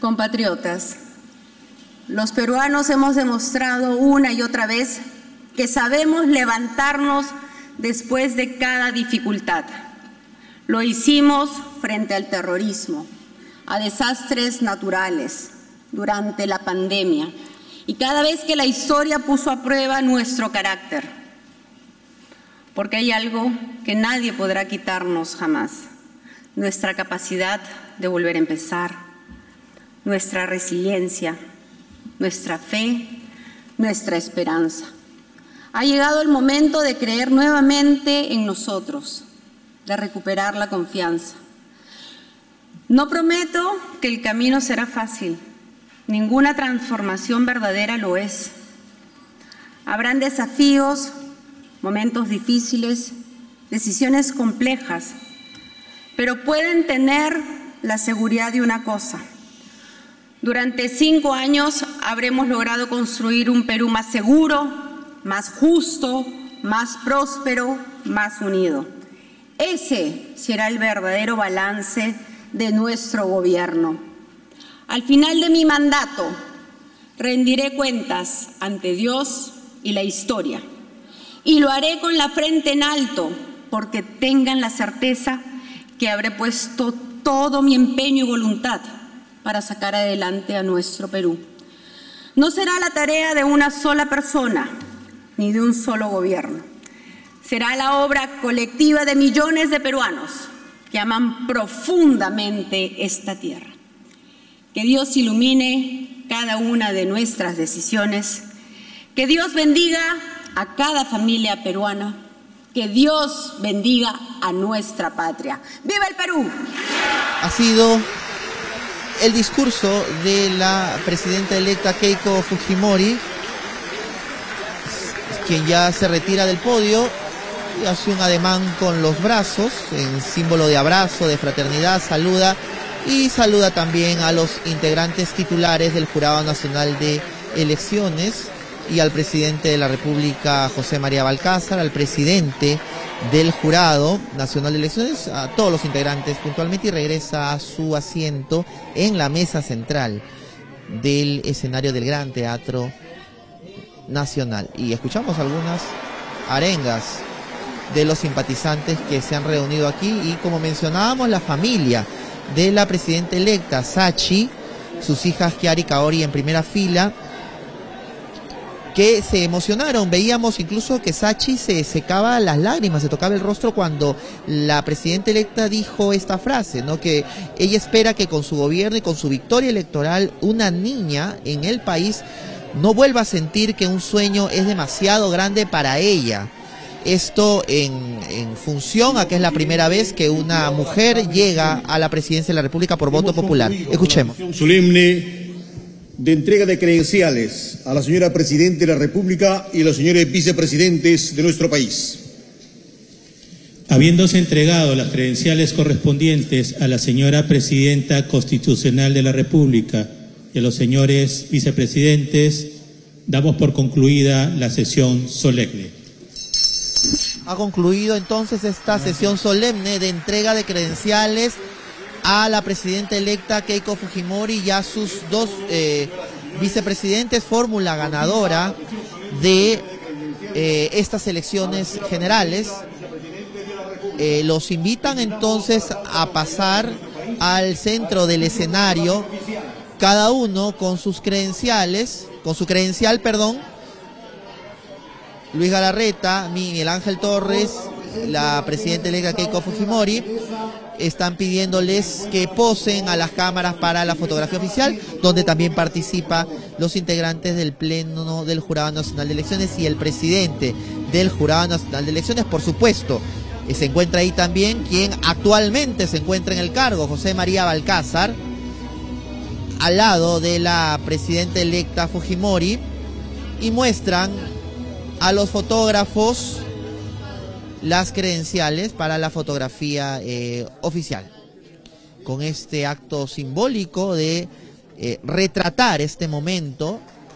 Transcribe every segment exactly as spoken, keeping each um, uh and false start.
Compatriotas, los peruanos hemos demostrado una y otra vez que sabemos levantarnos después de cada dificultad. Lo hicimos frente al terrorismo, a desastres naturales, durante la pandemia y cada vez que la historia puso a prueba nuestro carácter. Porque hay algo que nadie podrá quitarnos jamás: nuestra capacidad de volver a empezar, nuestra resiliencia, nuestra fe, nuestra esperanza. Ha llegado el momento de creer nuevamente en nosotros, de recuperar la confianza. No prometo que el camino será fácil. Ninguna transformación verdadera lo es. Habrán desafíos, momentos difíciles, decisiones complejas, pero pueden tener la seguridad de una cosa: durante cinco años habremos logrado construir un Perú más seguro, más justo, más próspero, más unido. Ese será el verdadero balance de nuestro gobierno. Al final de mi mandato, rendiré cuentas ante Dios y la historia. Y lo haré con la frente en alto, porque tengan la certeza que habré puesto todo mi empeño y voluntad para sacar adelante a nuestro Perú. No será la tarea de una sola persona, ni de un solo gobierno. Será la obra colectiva de millones de peruanos que aman profundamente esta tierra. Que Dios ilumine cada una de nuestras decisiones. Que Dios bendiga a cada familia peruana. Que Dios bendiga a nuestra patria. ¡Viva el Perú! Ha sido el discurso de la presidenta electa Keiko Fujimori, quien ya se retira del podio y hace un ademán con los brazos en símbolo de abrazo, de fraternidad. Saluda y saluda también a los integrantes titulares del Jurado Nacional de Elecciones y al presidente de la República, José María Balcázar, al presidente del Jurado Nacional de Elecciones, a todos los integrantes puntualmente, y regresa a su asiento en la mesa central del escenario del Gran Teatro Nacional. Y escuchamos algunas arengas de los simpatizantes que se han reunido aquí, y como mencionábamos, la familia de la presidenta electa, Sachi, sus hijas Kiara y Kaori en primera fila, que se emocionaron. Veíamos incluso que Sachi se secaba las lágrimas, se tocaba el rostro cuando la presidenta electa dijo esta frase, ¿no? Que ella espera que con su gobierno y con su victoria electoral, una niña en el país no vuelva a sentir que un sueño es demasiado grande para ella. Esto en, en función a que es la primera vez que una mujer llega a la presidencia de la República por voto popular. Escuchemos. Solemne de entrega de credenciales a la señora Presidenta de la República y a los señores vicepresidentes de nuestro país. Habiéndose entregado las credenciales correspondientes a la señora Presidenta Constitucional de la República y a los señores vicepresidentes, damos por concluida la sesión solemne. Ha concluido entonces esta sesión solemne de entrega de credenciales a la presidenta electa Keiko Fujimori y a sus dos eh, vicepresidentes, fórmula ganadora de eh, estas elecciones generales. Eh, los invitan entonces a pasar al centro del escenario, cada uno con sus credenciales, con su credencial, perdón. Luis Galarreta, Miguel Ángel Torres, la presidenta electa Keiko Fujimori, están pidiéndoles que posen a las cámaras para la fotografía oficial, donde también participan los integrantes del Pleno del Jurado Nacional de Elecciones y el presidente del Jurado Nacional de Elecciones, por supuesto. Se encuentra ahí también quien actualmente se encuentra en el cargo, José María Balcázar, al lado de la presidenta electa Fujimori, y muestran a los fotógrafos las credenciales para la fotografía eh, oficial. Con este acto simbólico de eh, retratar este momento,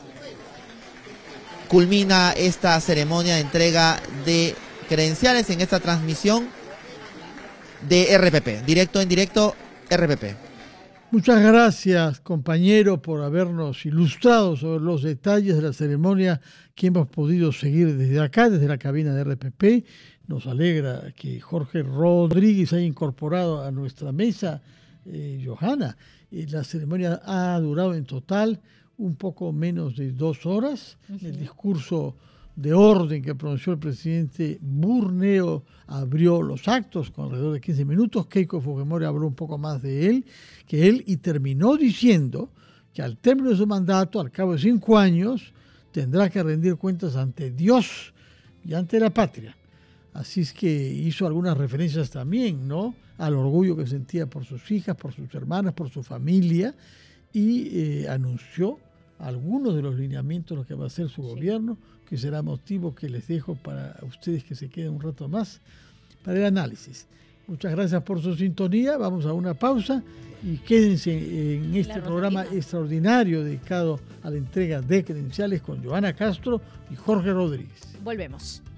culmina esta ceremonia de entrega de credenciales en esta transmisión de R P P, directo en directo R P P. Muchas gracias, compañero, por habernos ilustrado sobre los detalles de la ceremonia que hemos podido seguir desde acá, desde la cabina de R P P. Nos alegra que Jorge Rodríguez haya incorporado a nuestra mesa, eh, Johanna. Eh, la ceremonia ha durado en total un poco menos de dos horas. Uh-huh. El discurso de orden que pronunció el presidente Burneo abrió los actos con alrededor de quince minutos. Keiko Fujimori habló un poco más de él, que él, y terminó diciendo que al término de su mandato, al cabo de cinco años, tendrá que rendir cuentas ante Dios y ante la patria. Así es que hizo algunas referencias también, ¿no?, al orgullo que sentía por sus hijas, por sus hermanas, por su familia, y eh, anunció algunos de los lineamientos de lo que va a hacer su sí. gobierno, que será motivo que les dejo para ustedes que se queden un rato más para el análisis. Muchas gracias por su sintonía. Vamos a una pausa y quédense en este programa extraordinario dedicado a la entrega de credenciales con Johanna Castro y Jorge Rodríguez. Volvemos.